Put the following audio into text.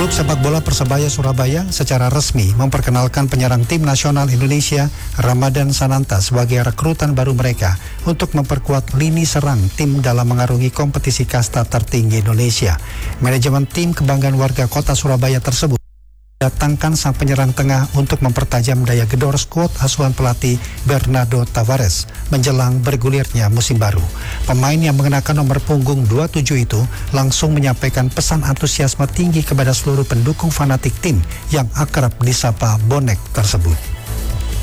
Klub sepak bola Persebaya Surabaya secara resmi memperkenalkan penyerang tim nasional Indonesia Ramadan Sananta sebagai rekrutan baru mereka untuk memperkuat lini serang tim dalam mengarungi kompetisi kasta tertinggi Indonesia. Manajemen tim kebanggaan warga kota Surabaya tersebut datangkan sang penyerang tengah untuk mempertajam daya gedor skuad asuhan pelatih Bernardo Tavares menjelang bergulirnya musim baru. Pemain yang mengenakan nomor punggung 27 itu langsung menyampaikan pesan antusiasme tinggi kepada seluruh pendukung fanatik tim yang akrab disapa Bonek tersebut.